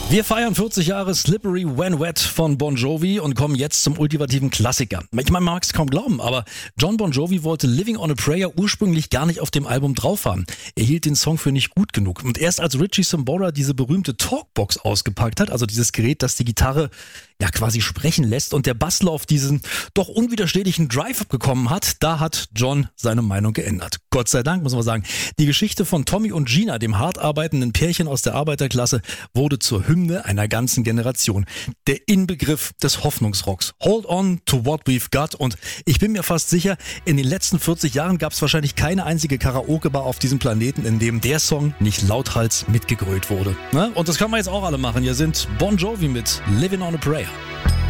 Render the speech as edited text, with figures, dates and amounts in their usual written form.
Wir feiern 40 Jahre Slippery When Wet von Bon Jovi und kommen jetzt zum ultimativen Klassiker. Ich meine, man mag es kaum glauben, aber John Bon Jovi wollte Living on a Prayer ursprünglich gar nicht auf dem Album drauf haben. Er hielt den Song für nicht gut genug. Und erst als Richie Sambora diese berühmte Talkbox ausgepackt hat, also dieses Gerät, das die Gitarre ja quasi sprechen lässt und der Basslauf diesen doch unwiderstehlichen Drive bekommen hat, da hat John seine Meinung geändert. Gott sei Dank, muss man sagen. Die Geschichte von Tommy und Gina, dem hart arbeitenden Pärchen aus der Arbeiterklasse, wurde zur Hymne einer ganzen Generation. Der Inbegriff des Hoffnungsrocks. Hold on to what we've got. Und ich bin mir fast sicher, in den letzten 40 Jahren gab es wahrscheinlich keine einzige Karaoke-Bar auf diesem Planeten, in dem der Song nicht lauthals mitgegrölt wurde. Und das können wir jetzt auch alle machen. Hier sind Bon Jovi mit Living on a Prayer.